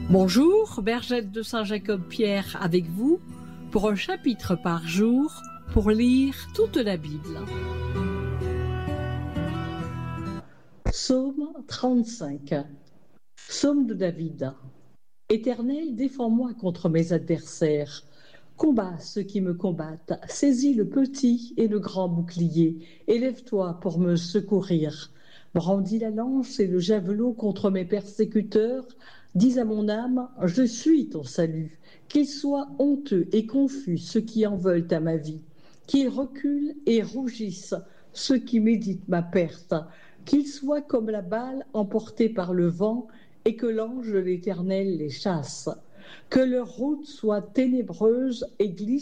Bonjour, Bergette de Saint-Jacob-Pierre avec vous pour un chapitre par jour pour lire toute la Bible. Psaume 35. Psaume de David. Éternel, défends-moi contre mes adversaires. Combats ceux qui me combattent. Saisis le petit et le grand bouclier. Élève-toi pour me secourir. Brandis la lance et le javelot contre mes persécuteurs. Dis à mon âme, je suis ton salut. Qu'ils soient honteux et confus ceux qui en veulent à ma vie. Qu'ils reculent et rougissent ceux qui méditent ma perte. Qu'ils soient comme la balle emportée par le vent et que l'ange de l'Éternel les chasse. Que leur route soit ténébreuse et glisse